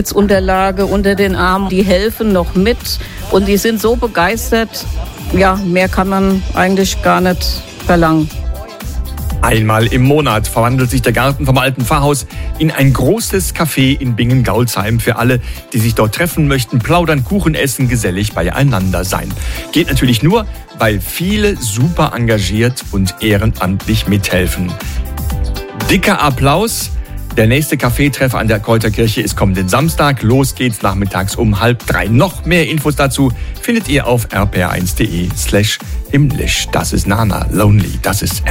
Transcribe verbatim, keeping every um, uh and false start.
Unterlage unter den Armen, die helfen noch mit und die sind so begeistert. Ja, mehr kann man eigentlich gar nicht verlangen. Einmal im Monat verwandelt sich der Garten vom alten Pfarrhaus in ein großes Café in Bingen-Gaulsheim für alle, die sich dort treffen möchten, plaudern, Kuchen essen, gesellig beieinander sein. Geht natürlich nur, weil viele super engagiert und ehrenamtlich mithelfen. Dicker Applaus. Der nächste Kaffeetreff an der Kräuterkirche ist kommenden Samstag. Los geht's nachmittags um halb drei. Noch mehr Infos dazu findet ihr auf r p r eins punkt d e slash himmlisch. Das ist Nana Lonely. Das ist